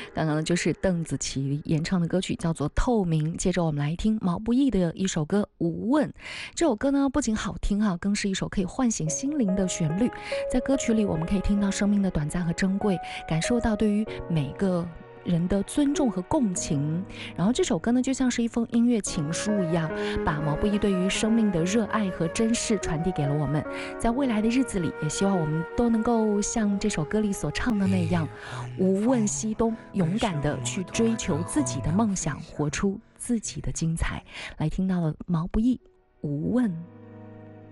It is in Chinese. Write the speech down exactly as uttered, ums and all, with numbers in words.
刚刚呢就是邓紫棋演唱的歌曲，叫做《透明》。接着我们来听毛不易的一首歌《无问》。这首歌呢不仅好听哈，更是一首可以唤醒心灵的旋律。在歌曲里，我们可以听到生命的短暂和珍贵，感受到对于每个人的尊重和共情。然后这首歌呢就像是一封音乐情书一样，把毛不易对于生命的热爱和珍视传递给了我们。在未来的日子里，也希望我们都能够像这首歌里所唱的那样，无问西东，勇敢的去追求自己的梦想，活出自己的精彩。来听到了毛不易《无问》。